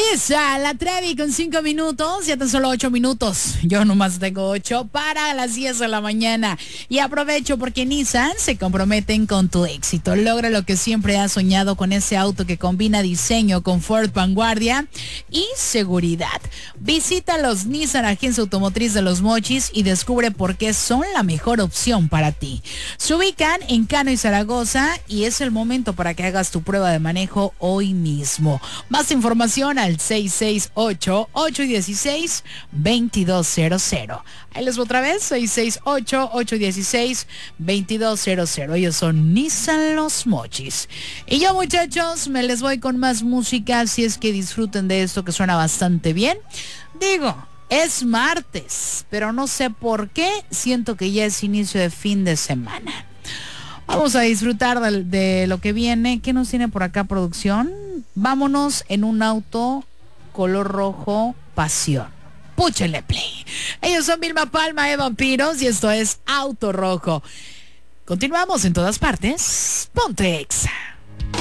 Lisa, la Trevi con 5 minutos, ya tan solo 8 minutos. Yo nomás tengo 8 para las 10 de la mañana. Y aprovecho porque Nissan se comprometen con tu éxito. Logra lo que siempre has soñado con ese auto que combina diseño, confort, vanguardia y seguridad. Visita los Nissan Agencia Automotriz de Los Mochis y descubre por qué son la mejor opción para ti. Se ubican en Cano y Zaragoza y es el momento para que hagas tu prueba de manejo hoy mismo. Más información al 668-816-2200. Ahí les voy otra vez, 668-816-2200. Ellos son Nissan Los Mochis. Y yo, muchachos, me les voy con más música, si es que disfruten de esto que suena bastante bien. Digo, es martes, pero no sé por qué siento que ya es inicio de fin de semana. Vamos a disfrutar de lo que viene. ¿Qué nos tiene por acá, producción? Vámonos en un auto color rojo, pasión. Púchenle play. Ellos son Vilma Palma de Vampiros y esto es Auto Rojo. Continuamos en todas partes. Ponte Exa.